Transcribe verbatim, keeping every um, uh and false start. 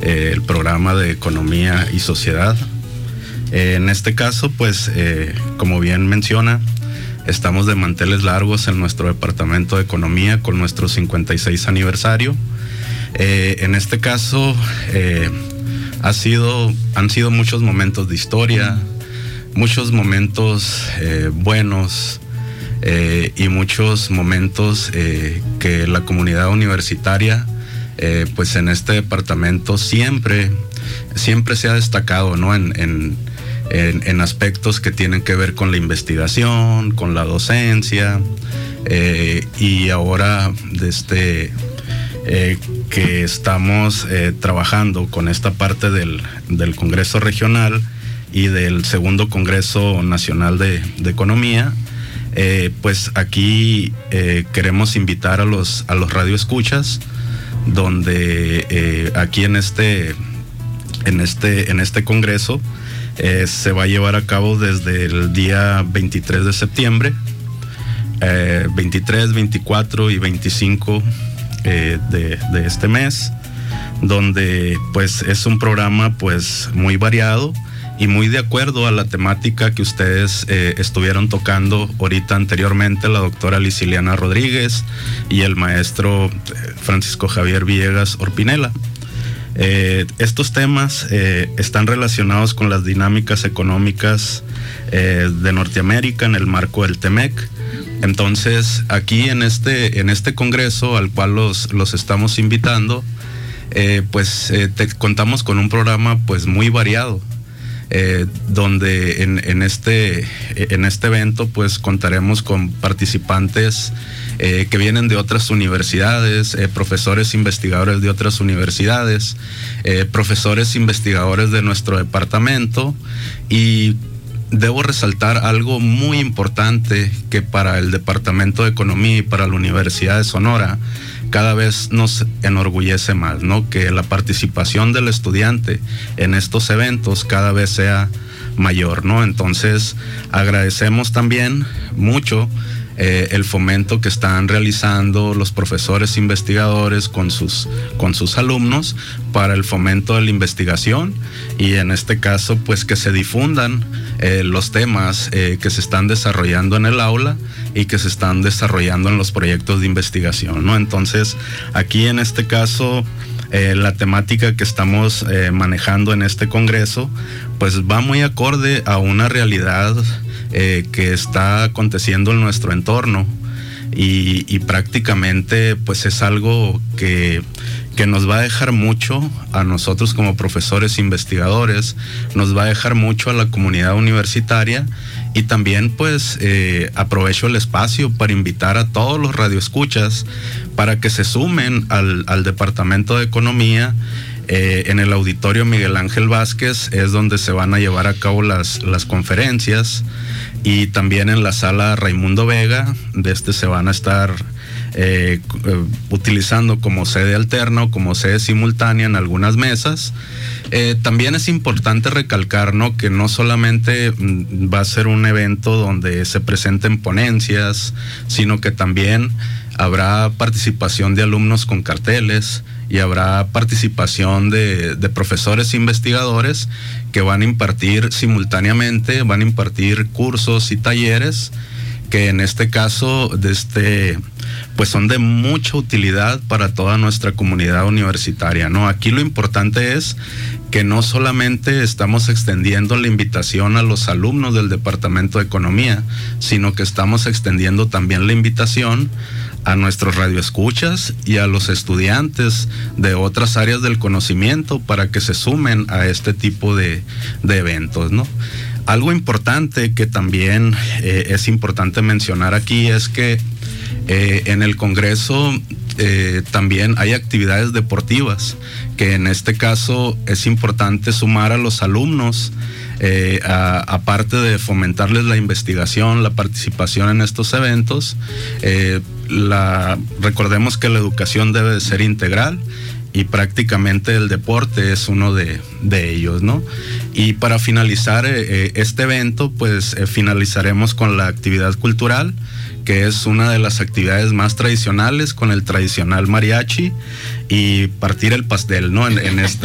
eh, el programa de Economía y Sociedad. Eh, en este caso, pues, eh, como bien menciona, estamos de manteles largos en nuestro departamento de Economía con nuestro cincuenta y seis aniversario. Eh, en este caso, eh, ha sido, han sido muchos momentos de historia, muchos momentos eh, buenos eh, y muchos momentos eh, que la comunidad universitaria, eh, pues en este departamento siempre, siempre se ha destacado, ¿no? En, en, en, en aspectos que tienen que ver con la investigación, con la docencia, eh, y ahora desde eh, que estamos eh, trabajando con esta parte del, del Congreso Regional y del segundo Congreso Nacional de, de Economía, eh, pues aquí eh, queremos invitar a los, a los radioescuchas, donde eh, aquí en este, en este, en este Congreso eh, se va a llevar a cabo desde el día veintitrés de septiembre, eh, veintitrés, veinticuatro y veinticinco eh, de, de este mes, donde pues es un programa pues muy variado y muy de acuerdo a la temática que ustedes eh, estuvieron tocando ahorita anteriormente, la doctora Liciliana Rodríguez y el maestro Francisco Javier Villegas Orpinela. Eh, estos temas eh, están relacionados con las dinámicas económicas eh, de Norteamérica en el marco del TEMEC. Entonces, aquí en este, en este congreso al cual los, los estamos invitando, eh, pues eh, te, contamos con un programa pues muy variado. Eh, donde en, en, este, en este evento pues contaremos con participantes eh, que vienen de otras universidades, eh, profesores investigadores de otras universidades, eh, profesores investigadores de nuestro departamento, y debo resaltar algo muy importante que para el Departamento de Economía y para la Universidad de Sonora cada vez nos enorgullece más, ¿no? Que la participación del estudiante en estos eventos cada vez sea mayor, ¿no? Entonces, agradecemos también mucho eh, el fomento que están realizando los profesores investigadores con sus, con sus alumnos para el fomento de la investigación, y en este caso, pues que se difundan eh, los temas eh, que se están desarrollando en el aula y que se están desarrollando en los proyectos de investigación, ¿no? Entonces, aquí en este caso, eh, la temática que estamos eh, manejando en este congreso, pues va muy acorde a una realidad eh, que está aconteciendo en nuestro entorno, y, y prácticamente pues es algo que, que nos va a dejar mucho a nosotros como profesores investigadores, nos va a dejar mucho a la comunidad universitaria. Y también pues eh, aprovecho el espacio para invitar a todos los radioescuchas para que se sumen al, al Departamento de Economía. Eh, en el auditorio Miguel Ángel Vázquez es donde se van a llevar a cabo las, las conferencias, y también en la sala Raimundo Vega, de este se van a estar eh, eh, utilizando como sede alterna o como sede simultánea en algunas mesas. Eh, también es importante recalcar, ¿no?, que no solamente mm, va a ser un evento donde se presenten ponencias, sino que también habrá participación de alumnos con carteles y habrá participación de, de profesores investigadores que van a impartir simultáneamente, van a impartir cursos y talleres que en este caso de este, pues son de mucha utilidad para toda nuestra comunidad universitaria, ¿no? Aquí lo importante es que no solamente estamos extendiendo la invitación a los alumnos del Departamento de Economía, sino que estamos extendiendo también la invitación a nuestros radioescuchas y a los estudiantes de otras áreas del conocimiento para que se sumen a este tipo de, de eventos, ¿no? Algo importante que también eh, es importante mencionar aquí es que eh, en el Congreso eh, también hay actividades deportivas, que en este caso es importante sumar a los alumnos, eh, a, aparte de fomentarles la investigación, la participación en estos eventos. eh, la, recordemos que la educación debe de ser integral, y prácticamente el deporte es uno de, de ellos, ¿no? Y para finalizar eh, este evento, pues eh, finalizaremos con la actividad cultural, que es una de las actividades más tradicionales, con el tradicional mariachi y partir el pastel, ¿no? En, en este